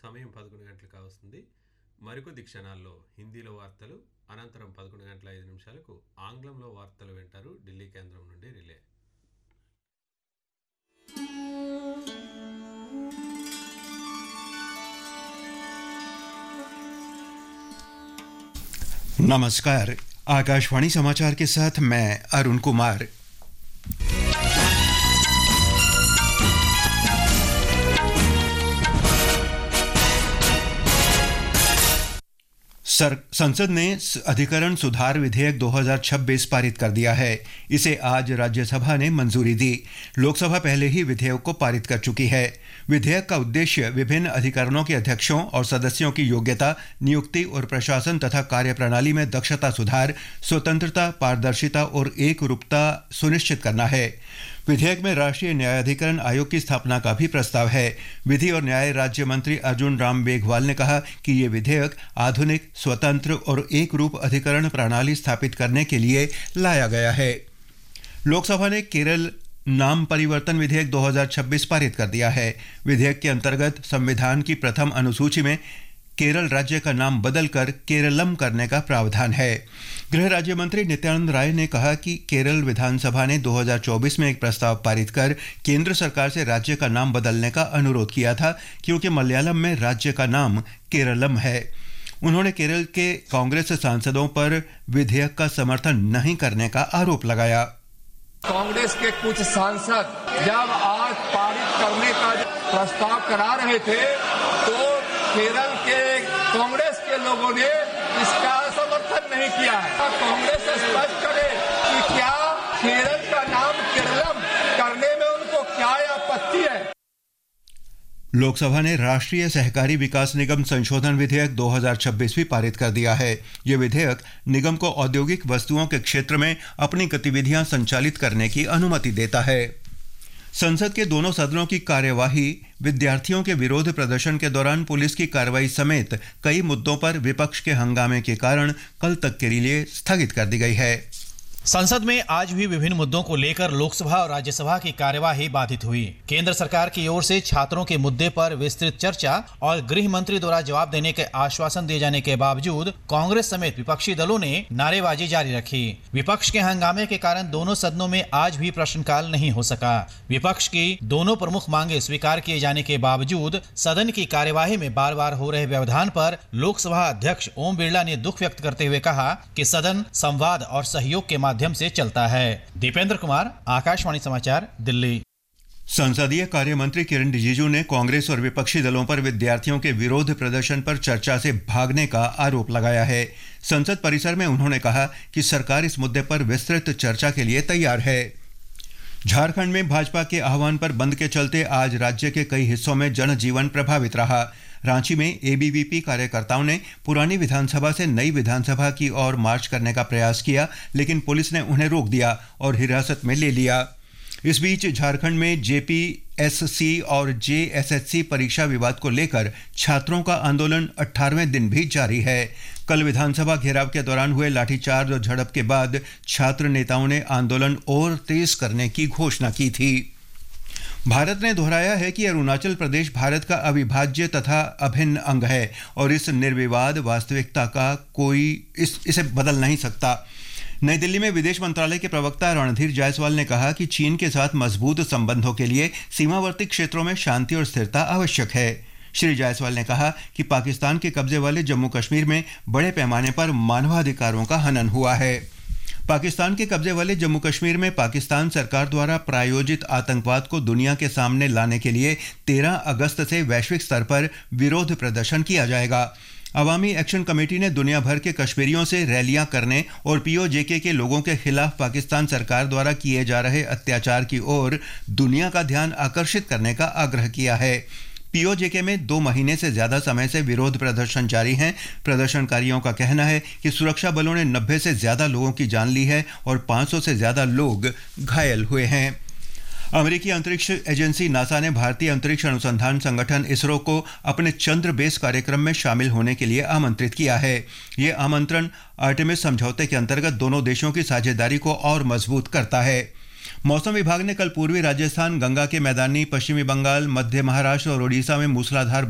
సమయం 11 గంటలు కావస్తుంది. మరికొద్ది క్షణాల్లో హిందీలో వార్తలు, అనంతరం 11 గంటల 5 నిమిషాలకు ఆంగ్లంలో వార్తలు వింటారు ఢిల్లీ కేంద్రం నుండి రిలే. नमस्कार, आकाशवाणी समाचार के साथ मैं अरुण कुमार। संसद ने अधिकरण सुधार विधेयक 2026 पारित कर दिया है। इसे आज राज्यसभा ने मंजूरी दी। लोकसभा पहले ही विधेयक को पारित कर चुकी है। विधेयक का उद्देश्य विभिन्न अधिकरणों के अध्यक्षों और सदस्यों की योग्यता, नियुक्ति और प्रशासन तथा कार्यप्रणाली में दक्षता सुधार, स्वतंत्रता, पारदर्शिता और एकरूपता सुनिश्चित करना है। विधेयक में राष्ट्रीय न्यायाधिकरण आयोग की स्थापना का भी प्रस्ताव है। विधि और न्याय राज्य मंत्री अर्जुन राम मेघवाल ने कहा कि ये विधेयक आधुनिक, स्वतंत्र और एक रूप अधिकरण प्रणाली स्थापित करने के लिए लाया गया है। लोकसभा ने केरल नाम परिवर्तन विधेयक 2026 पारित कर दिया है। विधेयक के अंतर्गत संविधान की प्रथम अनुसूची में केरल राज्य का नाम बदलकर केरलम करने का प्रावधान है। गृह राज्य मंत्री नित्यानंद राय ने कहा कि केरल विधानसभा ने 2024 में एक प्रस्ताव पारित कर केंद्र सरकार से राज्य का नाम बदलने का अनुरोध किया था, क्योंकि मलयालम में राज्य का नाम केरलम है। उन्होंने केरल के कांग्रेस सांसदों पर विधेयक का समर्थन नहीं करने का आरोप लगाया। कांग्रेस के कुछ सांसद जब आज पारित करने का प्रस्ताव करा रहे थे तो केरल के कांग्रेस के लोगों ने इसका समर्थन नहीं किया है। कांग्रेस स्पष्ट करे कि क्या केरल का नाम केरलम करने में उनको क्या आपत्ति है। लोकसभा ने राष्ट्रीय सहकारी विकास निगम संशोधन विधेयक 2026 भी पारित कर दिया है। यह विधेयक निगम को औद्योगिक वस्तुओं के क्षेत्र में अपनी गतिविधियां संचालित करने की अनुमति देता है। संसद के दोनों सदनों की कार्यवाही विद्यार्थियों के विरोध प्रदर्शन के दौरान पुलिस की कार्रवाई समेत कई मुद्दों पर विपक्ष के हंगामे के कारण कल तक के लिए स्थगित कर दी गई है। संसद में आज भी विभिन्न मुद्दों को लेकर लोकसभा और राज्यसभा की कार्यवाही बाधित हुई। केंद्र सरकार की ओर से छात्रों के मुद्दे पर विस्तृत चर्चा और गृह मंत्री द्वारा जवाब देने के आश्वासन दिए जाने के बावजूद कांग्रेस समेत विपक्षी दलों ने नारेबाजी जारी रखी। विपक्ष के हंगामे के कारण दोनों सदनों में आज भी प्रश्नकाल नहीं हो सका। विपक्ष की दोनों प्रमुख मांगे स्वीकार किए जाने के बावजूद सदन की कार्यवाही में बार बार हो रहे व्यवधान पर लोकसभा अध्यक्ष ओम बिरला ने दुख व्यक्त करते हुए कहा कि सदन संवाद और सहयोग के माध्यम से चलता है। दीपेंद्र कुमार, आकाशवाणी समाचार, दिल्ली। संसदीय कार्य मंत्री किरण रिजिजू ने कांग्रेस और विपक्षी दलों पर विद्यार्थियों के विरोध प्रदर्शन पर चर्चा से भागने का आरोप लगाया है। संसद परिसर में उन्होंने कहा कि सरकार इस मुद्दे पर विस्तृत चर्चा के लिए तैयार है। झारखंड में भाजपा के आह्वान पर बंद के चलते आज राज्य के कई हिस्सों में जनजीवन प्रभावित रहा। रांची में एबीवीपी कार्यकर्ताओं ने पुरानी विधानसभा से नई विधानसभा की ओर मार्च करने का प्रयास किया, लेकिन पुलिस ने उन्हें रोक दिया और हिरासत में ले लिया। इस बीच झारखंड में जेपीएससी और जेएसएससी परीक्षा विवाद को लेकर छात्रों का आंदोलन 18वें दिन भी जारी है। कल विधानसभा घेराव के दौरान हुए लाठीचार्ज और झड़प के बाद छात्र नेताओं ने आंदोलन और तेज करने की घोषणा की थी। भारत ने दोहराया है कि अरुणाचल प्रदेश भारत का अविभाज्य तथा अभिन्न अंग है और इस निर्विवाद वास्तविकता का कोई इसे बदल नहीं सकता। नई दिल्ली में विदेश मंत्रालय के प्रवक्ता रणधीर जायसवाल ने कहा कि चीन के साथ मजबूत संबंधों के लिए सीमावर्ती क्षेत्रों में शांति और स्थिरता आवश्यक है। श्री जायसवाल ने कहा कि पाकिस्तान के कब्जे वाले जम्मू कश्मीर में बड़े पैमाने पर मानवाधिकारों का हनन हुआ है। पाकिस्तान के कब्जे वाले जम्मू कश्मीर में पाकिस्तान सरकार द्वारा प्रायोजित आतंकवाद को दुनिया के सामने लाने के लिए 13 अगस्त से वैश्विक स्तर पर विरोध प्रदर्शन किया जाएगा। अवामी एक्शन कमेटी ने दुनिया भर के कश्मीरियों से रैलियां करने और पीओजेके के लोगों के खिलाफ पाकिस्तान सरकार द्वारा किए जा रहे अत्याचार की ओर दुनिया का ध्यान आकर्षित करने का आग्रह किया है। पीओजेके में 2 महीने से ज्यादा समय से विरोध प्रदर्शन जारी हैं। प्रदर्शनकारियों का कहना है कि सुरक्षा बलों ने 90 से ज्यादा लोगों की जान ली है और 500 से ज्यादा लोग घायल हुए हैं। अमेरिकी अंतरिक्ष एजेंसी नासा ने भारतीय अंतरिक्ष अनुसंधान संगठन इसरो को अपने चंद्र बेस कार्यक्रम में शामिल होने के लिए आमंत्रित किया है। ये आमंत्रण आर्टेमिस समझौते के अंतर्गत दोनों देशों की साझेदारी को और मजबूत करता है। मौसम विभाग ने कल पूर्वी राजस्थान, गंगा के मैदानी पश्चिमी बंगाल, मध्य महाराष्ट्र और ओडिशा में मूसलाधार